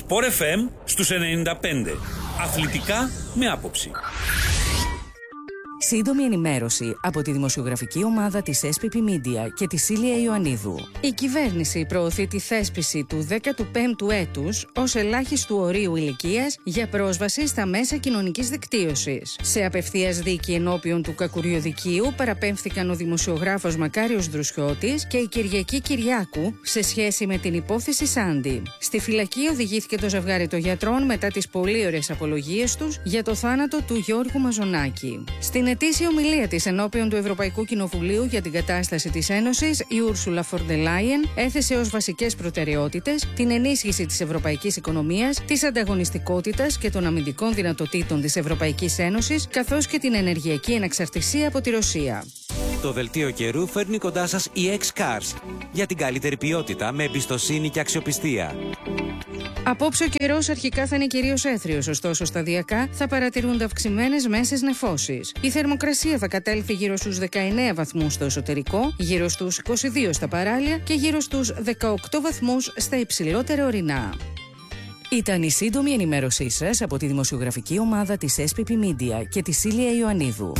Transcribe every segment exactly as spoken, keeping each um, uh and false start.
Sport εφ εμ στους ενενήντα πέντε. Αθλητικά με άποψη. Σύντομη ενημέρωση από τη δημοσιογραφική ομάδα της ες πι πι Media και τη Σίλια Ιωαννίδου. Η κυβέρνηση προωθεί τη θέσπιση του δέκατου πέμπτου έτους ως ελάχιστου ορίου ηλικίας για πρόσβαση στα μέσα κοινωνικής δικτύωσης. Σε απευθείας δίκη ενώπιον του κακουριοδικείου παραπέμφθηκαν ο δημοσιογράφος Μακάριος Δρουσιώτης και η Κυριακή Κυριάκου σε σχέση με την υπόθεση Σάντι. Στη φυλακή οδηγήθηκε το ζευγάρι των γιατρών μετά τις πολύ ωραίες απολογίες τους για το θάνατο του Γιώργου Μαζονάκη. Στην ετήσια ομιλία της ενώπιον του Ευρωπαϊκού Κοινοβουλίου για την κατάσταση της Ένωσης, η Ούρσουλα φον ντερ Λάιεν έθεσε ως βασικές προτεραιότητες την ενίσχυση της ευρωπαϊκής οικονομίας, της ανταγωνιστικότητας και των αμυντικών δυνατοτήτων της Ευρωπαϊκής Ένωσης, καθώς και την ενεργειακή εναξαρτησία από τη Ρωσία. Το δελτίο καιρού φέρνει κοντά σας η X-Cars για την καλύτερη ποιότητα με εμπιστοσύνη και αξιοπιστία. Απόψε ο καιρός αρχικά θα είναι κυρίως έθριος, ωστόσο σταδιακά θα παρατηρούνται αυξημένες μέσες νεφώσεις. Η θερμοκρασία θα κατέλθει γύρω στους δεκαεννέα βαθμούς στο εσωτερικό, γύρω στους είκοσι δύο στα παράλια και γύρω στους δεκαοκτώ βαθμούς στα υψηλότερα ορεινά. Ήταν η σύντομη ενημέρωσή σας από τη δημοσιογραφική ομάδα της ες πι πι Media και τη Σίλια Ιωαννίδου.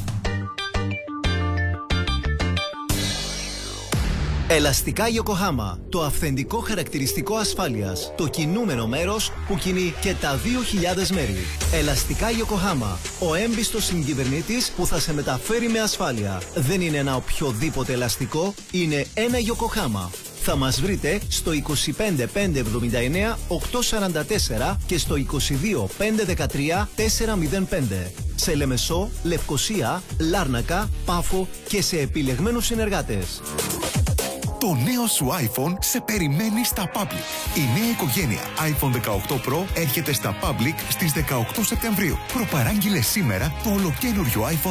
Ελαστικά Ιοκοχάμα, το αυθεντικό χαρακτηριστικό ασφάλειας. Το κινούμενο μέρος που κινεί και τα δύο χιλιάδες μέρη. Ελαστικά Ιοκοχάμα, ο έμπιστος συγκυβερνήτης που θα σε μεταφέρει με ασφάλεια. Δεν είναι ένα οποιοδήποτε ελαστικό, είναι ένα Ιοκοχάμα. Θα μας βρείτε στο είκοσι πέντε πεντακόσια εβδομήντα εννέα οκτακόσια σαράντα τέσσερα και στο είκοσι δύο πεντακόσια δεκατρία τετρακόσια πέντε. Σε Λεμεσό, Λευκοσία, Λάρνακα, Πάφο και σε επιλεγμένους συνεργάτες. Το νέο σου iPhone σε περιμένει στα Public. Η νέα οικογένεια iPhone δεκαοκτώ Pro έρχεται στα Public στις δεκαοκτώ Σεπτεμβρίου. Προπαράγγειλε σήμερα το ολοκαίνουργιο iPhone